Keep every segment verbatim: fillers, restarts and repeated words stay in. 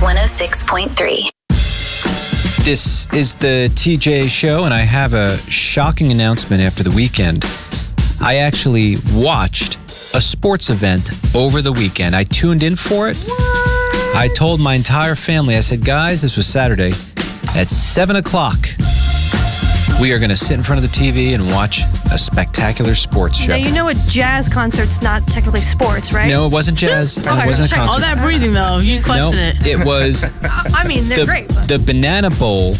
one oh six point three. This is the T J Show, and I have a shocking announcement after the weekend. I actually watched a sports event over the weekend. I tuned in for it. What? I told my entire family, I said, guys, this was Saturday. At seven o'clock, we are going to sit in front of the T V and watch a spectacular sports show. Now, you know a jazz concert's not technically sports, right? No, it wasn't jazz, and it wasn't a concert. All that breathing, though, you question no, it. it was I mean, they're the, great. But. the Banana Bowl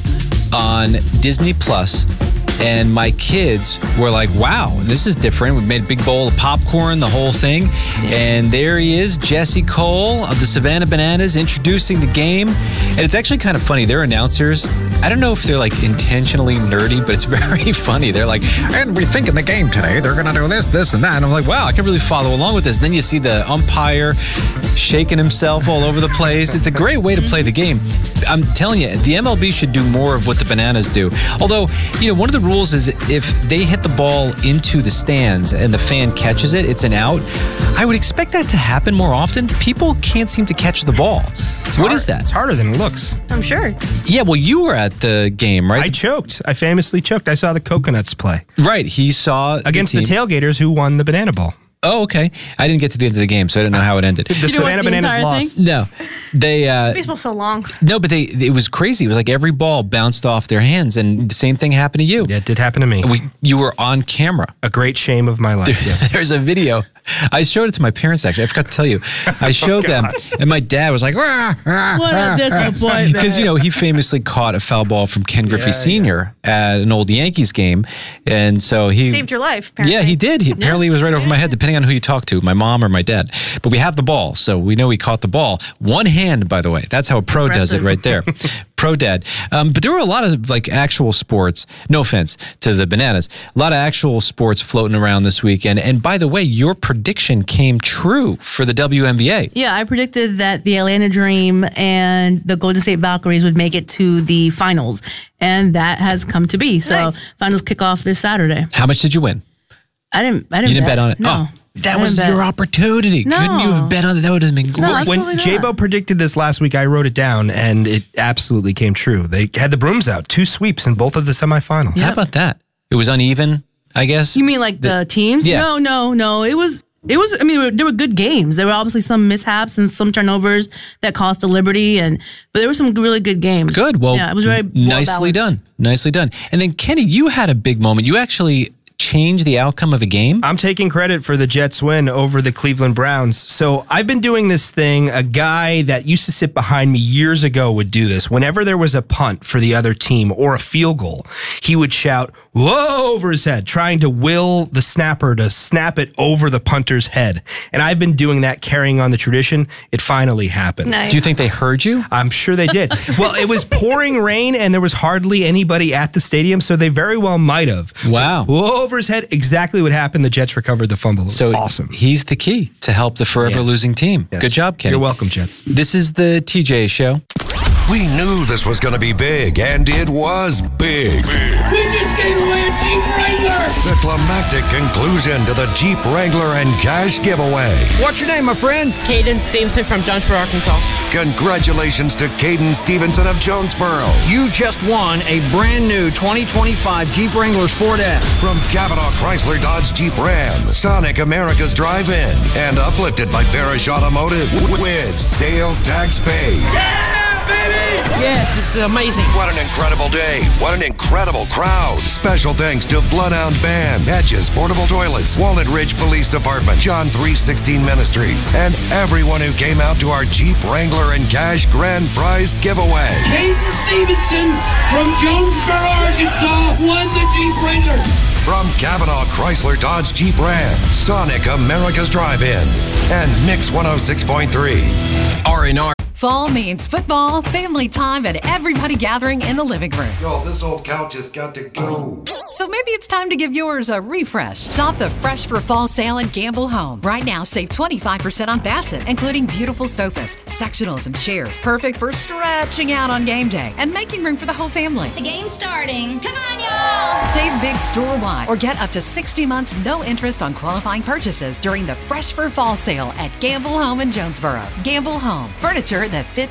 on Disney Plus. And my kids were like, wow, this is different. We made a big bowl of popcorn, the whole thing. And there he is, Jesse Cole of the Savannah Bananas, introducing the game. And it's actually kind of funny. Their announcers, I don't know if they're like intentionally nerdy, but it's very funny. They're like, and we think in the game today, they're going to do this, this, and that. And I'm like, wow, I can really follow along with this. And then you see the umpire shaking himself all over the place. It's a great way to play the game. I'm telling you, the M L B should do more of what the Bananas do. Although, you know, one of the rules is if they hit the ball into the stands and the fan catches it, it's an out. I would expect that to happen more often. People can't seem to catch the ball. It's what hard. is that? It's harder than it looks. I'm sure. Yeah, well, you were at the game, right? I choked. I famously choked. I saw the Coconuts play. Right. He saw against the, the Tailgaters, who won the Banana Bowl. Oh, okay. I didn't get to the end of the game, so I didn't know how it ended. The Savannah Bananas lost. No, they. Uh, Baseball's so long. No, but they. It was crazy. It was like every ball bounced off their hands, and the same thing happened to you. Yeah, it did happen to me. We, you were on camera. A great shame of my life. There, yes. There's a video. I showed it to my parents, actually. I forgot to tell you. I showed oh, them, and my dad was like, rah, rah, what a disappointment. because, you know, he famously caught a foul ball from Ken Griffey Yeah, Senior at an old Yankees game. And so he Saved your life, apparently. Yeah, he did. He, apparently, it was right over my head, depending on who you talk to, my mom or my dad. But we have the ball, so we know he caught the ball. One hand, by the way. That's how a pro does it right there. Pro dad. Um, but there were a lot of like actual sports, no offense to the Bananas, a lot of actual sports floating around this weekend. And by the way, your prediction came true for the W N B A. Yeah, I predicted that the Atlanta Dream and the Golden State Valkyries would make it to the finals. And that has come to be. So Nice. finals kick off this Saturday. How much did you win? I didn't I didn't, You didn't bet, on it? No. Oh, that I was didn't your bet. opportunity. No. Couldn't you have bet on it? That would have been great. No, When absolutely J-Bo not. predicted this last week, I wrote it down, and it absolutely came true. They had the brooms out, two sweeps in both of the semifinals. How about that? It was uneven, I guess. You mean like the, teams? Yeah. No, no, no. It was it was I mean there were, there were good games. There were obviously some mishaps and some turnovers that cost the Liberty, and but there were some really good games. Good. Well, yeah, it was very nicely well-balanced. done. Nicely done. And then Kenny, you had a big moment. You actually changed the outcome of a game. I'm taking credit for the Jets win over the Cleveland Browns. So I've been doing this thing. A guy that used to sit behind me years ago would do this. Whenever there was a punt for the other team or a field goal, he would shout, whoa, over his head, trying to will the snapper to snap it over the punter's head. And I've been doing that, carrying on the tradition. It finally happened. Nice. Do you think they heard you? I'm sure they did. Well, it was pouring rain and there was hardly anybody at the stadium, so they very well might have. Wow. Whoa, over his head, exactly what happened. The Jets recovered the fumble. It was So awesome. he's the key to help the forever Yes. losing team. Yes. Good job, Kenny. You're welcome, Jets. This is the T J Show. We knew this was going to be big, and it was big. We just gave away a Jeep Wrangler! The climactic conclusion to the Jeep Wrangler and cash giveaway. What's your name, my friend? Caden Stevenson from Jonesboro, Arkansas. Congratulations to Caden Stevenson of Jonesboro. You just won a brand new twenty twenty-five Jeep Wrangler Sport S. From Cavanaugh Chrysler Dodge Jeep Ram, Sonic America's Drive-In, and uplifted by Barish Automotive with sales tax paid. Yes, it's amazing. What an incredible day. What an incredible crowd. Special thanks to Bloodhound Band, Hedges, Portable Toilets, Walnut Ridge Police Department, John three sixteen Ministries, and everyone who came out to our Jeep Wrangler and Cash Grand Prize giveaway. Caden Stevenson from Jonesboro, Arkansas won the Jeep Wrangler. From Cavanaugh Chrysler Dodge Jeep Ram, Sonic America's Drive-In, and Mix one oh six point three. R and R. Fall means football, family time, and everybody gathering in the living room. Yo, this old couch has got to go. So maybe it's time to give yours a refresh. Shop the Fresh for Fall sale at Gamble Home. Right now, save twenty-five percent on Bassett, including beautiful sofas, sectionals, and chairs. Perfect for stretching out on game day and making room for the whole family. The game's starting. Come on, y'all! Save big store-wide or get up to sixty months no interest on qualifying purchases during the Fresh for Fall sale at Gamble Home in Jonesboro. Gamble Home, furniture that fits